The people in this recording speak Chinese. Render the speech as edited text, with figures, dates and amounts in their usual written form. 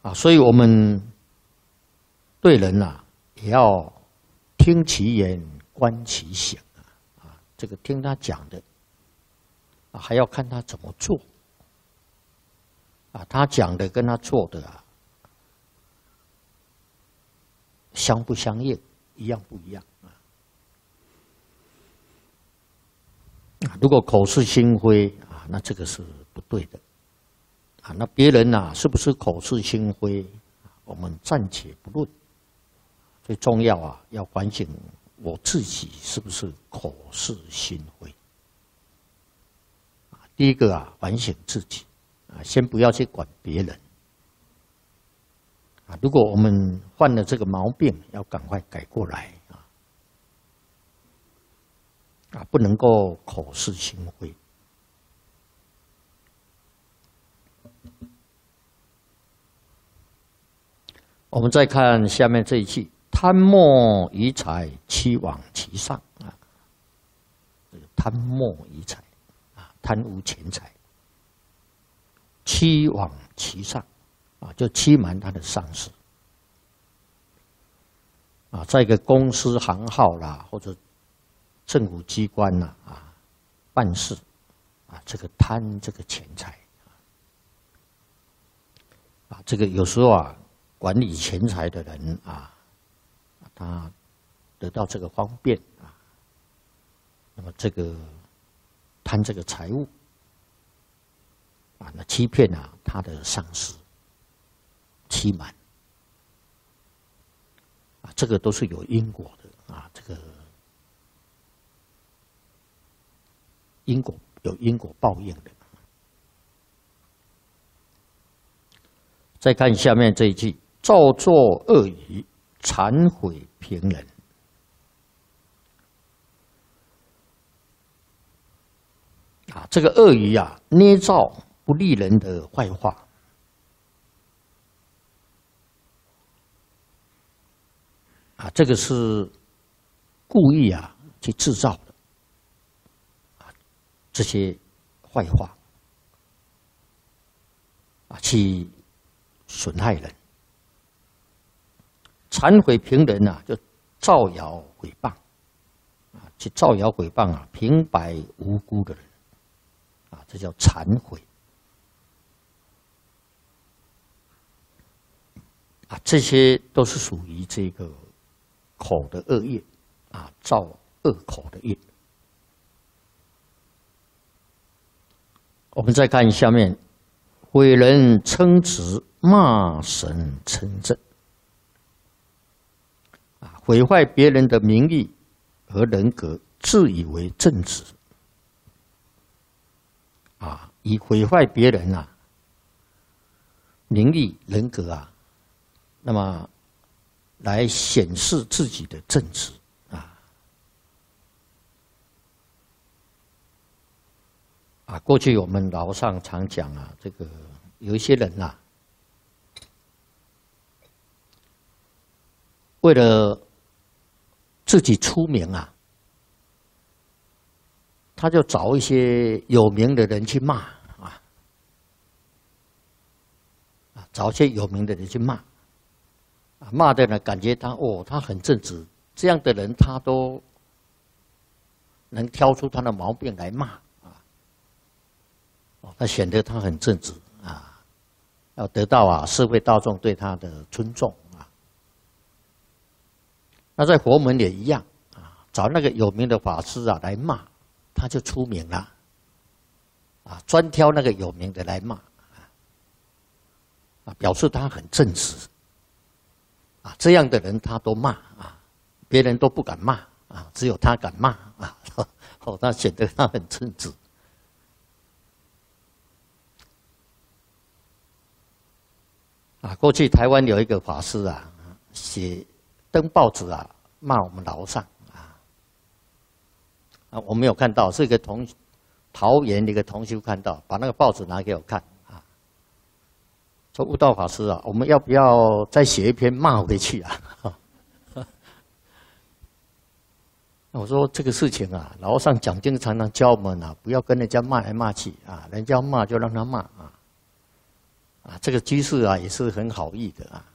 所以我们对人也要听其言，观其行这个听他讲的还要看他怎么做他讲的跟他做的相不相应，一样不一样如果口是心非那这个是不对的那别人是不是口是心非，我们暂且不论，最重要要反省我自己是不是口是心非。第一个反省自己先不要去管别人如果我们犯了这个毛病，要赶快改过来不能够口是心非。我们再看下面这一句：贪墨于财，欺罔其上贪墨于财贪污钱财，欺罔其上就欺瞒他的上司在一个公司行号啦，或者政府机关办事这个贪这个钱财这个有时候管理钱财的人他得到这个方便那么这个贪这个财物那欺骗他的上司，欺瞒这个都是有因果的这个因果有因果报应的。再看下面这一句：造作恶语，忏悔平人。这个恶语捏造不利人的坏话这个是故意去制造的这些坏话去损害人。忏悔平人就造谣诽谤去造谣诽谤平白无辜的人这叫忏悔这些都是属于这个口的恶业造恶口的业。我们再看下面：毁人称职，骂神称正毁坏别人的名誉和人格，自以为正直以毁坏别人名誉人格那么来显示自己的正直过去我们老上常讲这个有一些人为了自己出名他就找一些有名的人去骂找一些有名的人去骂骂的人感觉他很正直，这样的人他都能挑出他的毛病来骂他显得他很正直要得到社会大众对他的尊重那在佛门也一样找那个有名的法师来骂，他就出名了专挑那个有名的来骂表示他很正直这样的人他都骂别人都不敢骂只有他敢骂他显得他很正直过去台湾有一个法师登报纸骂我们老上我没有看到，是一个桃园的一个同修看到，把那个报纸拿给我看说悟道法师我们要不要再写一篇骂回去我说这个事情老上讲经常常教我们不要跟人家骂来骂去人家骂就让他骂啊，这个居士啊也是很好意的啊。